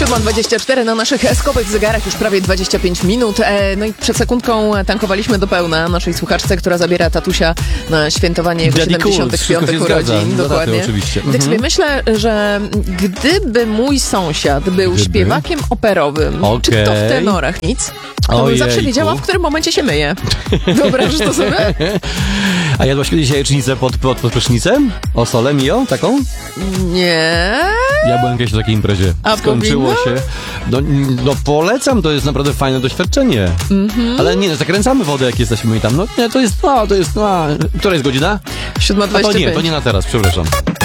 7:24 na naszych skopych zegarach już prawie 25 minut. No i przed sekundką tankowaliśmy do pełna naszej słuchaczce, która zabiera tatusia na świętowanie jego 75 urodzin. Dokładnie. Oczywiście. Tak sobie myślę, że gdyby mój sąsiad był śpiewakiem operowym, czy to w tenorach nic, to bym zawsze wiedziała, w którym momencie się myje. Wyobrażasz to sobie? A jadłaś kiedyś jajecznicę pod prysznicem? O sole mio? Taką? Nie. Ja byłem kiedyś na takiej imprezie. A skończyło się. No polecam, to jest naprawdę fajne doświadczenie. Ale nie, zakręcamy wodę, jak jesteśmy i tam. No nie, to jest. Która jest godzina? 7:25. To nie na teraz, przepraszam.